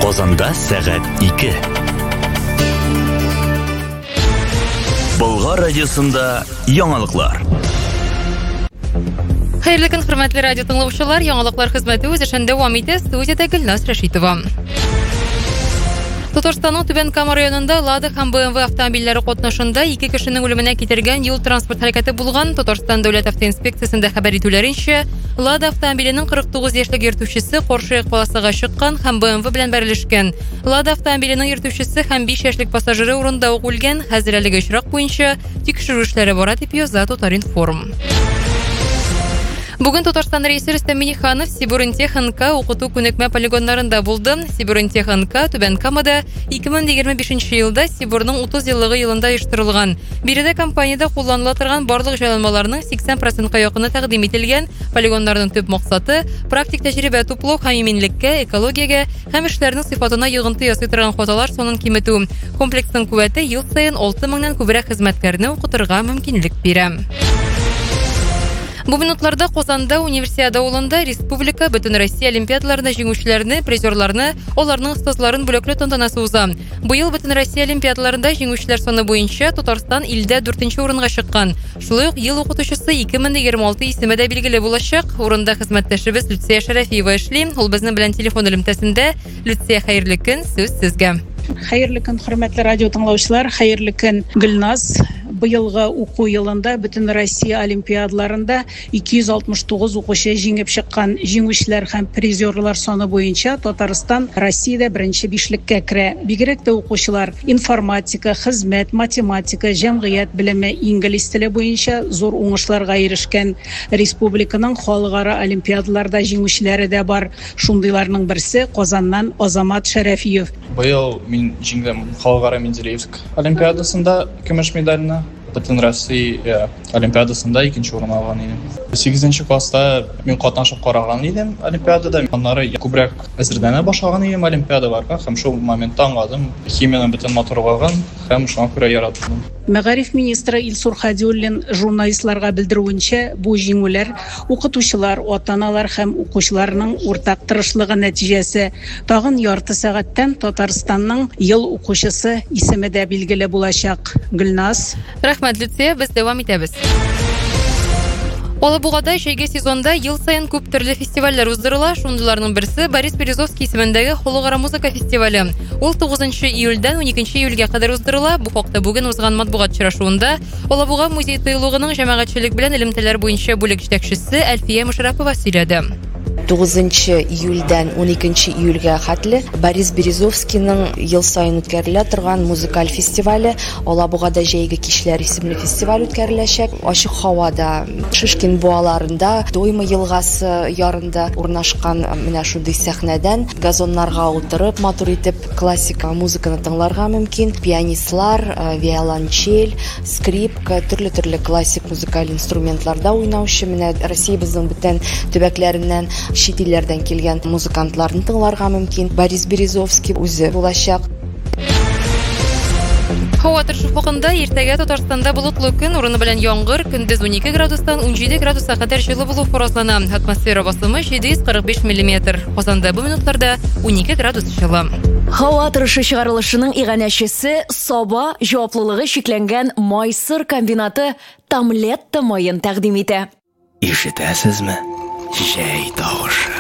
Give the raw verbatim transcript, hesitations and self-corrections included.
Казанда сәгать ике. Болгар радиосында яңалыклар. Хәерле көн, хөрмәтле радио тыңлаучылар, яңалыклар хезмәте үз эшендә дәвам итә. Студиядә Гөлназ Рәшитова. Татарстанның Түбән Кама районында Лада һәм БМВ автомобильләре катнашында ике кешенең үлеменә китергән юл транспорт һәлакәте булган. Татарстан дәүләт автоинспекциясендә хәбәр итүләренчә, Лада автомобиленең кырык тугыз яшьлек йөртүчесе Каршыяк полосага чыккан һәм БМВ белән бәрелешкән. Лада автомобиленең йөртүчесе һәм биш яшьлек пассажиры урында ук үлгән. Хәзер әлеге очрак буенча тикшерү эшләре бара, дип яза Татар-информ. Бүген Татарстан рәисе Рөстәм Миңнеханов Сибуринтех эн ка укыту күнекмә полигоннарында булды. Сибуринтех эн ка Түбән Камада ике мең егерме бишенче елда Сибурның утыз еллыгы елында оештырылган. Биредә компаниядә кулланыла торган барлык җайланмаларның сиксән процентка якыны тәкъдим ителгән. Полигоннарның төп максаты практик тәҗрибә туплау һәм иминлеккә, экологиягә һәм эшләрнең сыйфатына йогынты ясый торган хаталар санын киметү. Комплексның куәте ел саен алты меңнән күбрәк хезмәткәрне укытырга мөмкинлек бирә. Бу минутларда Казанда Универсиада авылында республика бөтен Россия олимпиадаларында җиңүчеләрне, призерларны, аларның остазларын бүләкләү тантанасы уза. Быел бөтен Россия олимпиадаларында җиңүчеләр саны буенча Татарстан илдә дүртенче урынга чыккан. Шулай ук ел укытучысы ике мең егерме алты исеме дә билгеле булачак. Урында хезмәттәшебез Люция Шәрәфиева эшли. Ул безнең белән телефон элемтәсендә. Люция, хәерле көн, сүз сезгә. Хәерле көн, хөрмәтле радио тыңлаучылар, хәерле көн, Гөлназ. Быелгы уку елында бөтен Россия олимпиадаларында ике йөз алтмыш тугыз укучы җиңеп чыккан. Җиңүчеләр һәм призерлар саны буенча Татарстан Россиядә беренче бишлеккә керә. Бигрәк тә укучылар информатика, хезмәт, математика, җәмгыять белеме, инглиз теле буенча зур уңышларга ирешкән. Республиканың халыкара олимпиадаларда җиңүчеләре дә бар. Шундыйларның берсе Казаннан Азамат Шәрәфиев. Быел мин җиңдем халыкара Менделеевск олимпиадасында көмеш медальне. Бөтен Россия олимпиадасында икенче урын алган идем. сигезенче класста мин катнашып караган идем олимпиадада. Аннары күбрәк әзерләнә башлаган идем олимпиадаларга һәм шул моментта аңладым, химияның бөтен матурлыгын һәм шуңа күрә яратдым. Мәгариф министры Илсур Хәдиуллин журналистларга белдерүенчә, бу җиңүләр укытучылар, ата-аналар һәм укучыларның уртак тырышлыгы нәтиҗәсе. Тагын ярты сәгатьтән Татарстанның ел укучысы исеме дә билгеле булачак. Гөлназ. Рәхмәт, Люция, без дәвам итәбез. Алабугада җәйге сезонда ел саен күп төрле фестивальләр уздырыла. Шундыйларның берсе Борис Березовский исемендәге халыкара музыка фестивале. Ул тугызынчы июльдән уникенче июльгә кадәр уздырыла. Бу хакта бүген узган матбугат очрашуында Алабуга музей тыелугының җәмәгатьчелек белән элемтәләр буенча бүлек җитәкчесе Әлфия Мөшәррәпова сөйләде. тугызынчы июльдән уникенче июльгә хәтле Борис Березовскийның ел саен үткәрелә торган музыкаль фестивале Алабугада җәйге кичләр исемле фестиваль үткәреләчәк. Ачык һавада, Шишкин буаларында, Дойма елгасы ярында урнашкан менә шундый сәхнәдән газоннарга утырып, матур итеп классика музыканы тыңларга мөмкин. Пианистлар, виолончель, скрипка, төрле-төрле классик музыкаль инструментларда уйнаучы менә Россиябезнең бүтән төбәкләреннән, чит илләрдән килгән музыкантларны тыңларга мөмкин. Борис Березовский үзе булачак. Һава торышы хакында иртәгә Татарстанда болытлы көн, урыны белән яңгыр, көндез унике градустан унҗиде градуска кадәр җылы булу фаразлана. Атмосфера басымы җиде йөз кырык биш миллиметр. Казанда бу минутларда унике градус җылы. Һава торышы чыгарылышының иганәчесе Саба җаваплылыгы шикләнгән майсыр комбинаты Тамлетта майын тәкъдим итә. Ишетәсезме? Җәй тавышы.